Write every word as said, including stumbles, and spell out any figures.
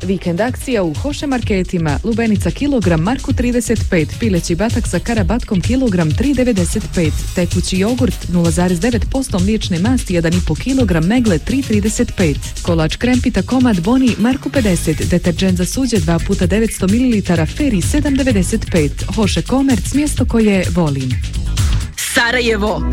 Vikend akcija u Hoše marketima. Lubenica kilogram marku trideset pet, pileći batak sa karabatkom kilogram tri devedeset pet, tekući jogurt nula zarez devet posto mliječne masti jedan i pol kilogram megle tri trideset pet, kolač krempita komad Boni marku pedeset, deterđent za suđe dva puta devetsto mililitara Feri sedam devedeset pet. Hoše Komerc, mjesto koje volim. Sarajevo,